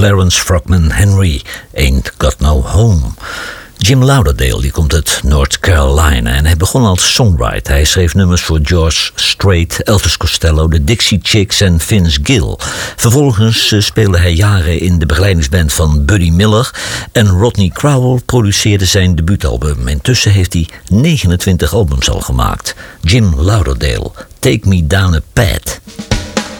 Clarence Frogman Henry, Ain't Got No Home. Jim Lauderdale die komt uit North Carolina en hij begon als songwriter. Hij schreef nummers voor George Strait, Elvis Costello, de Dixie Chicks en Vince Gill. Vervolgens speelde hij jaren in de begeleidingsband van Buddy Miller en Rodney Crowell produceerde zijn debuutalbum. Intussen heeft hij 29 albums al gemaakt. Jim Lauderdale, Take Me Down a Path.